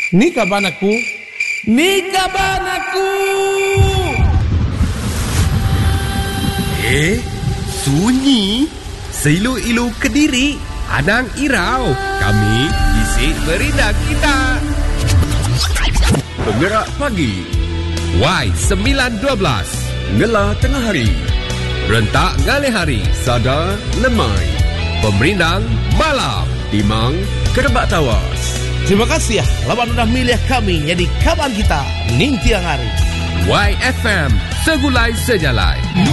Ni kaban aku. Sunyi. Seilu-ilu Kediri. Anang Irau. Kami isi berita kita. Penggerak pagi. Y912. Ngela tengah hari. Rentak ngalih hari. Sada lemai. Pemerindang malam. Timang kerebak tawas. Terima kasih lawan udah milih kami jadi kawan kita ning tiang hari. YFM Segulai Sejalai.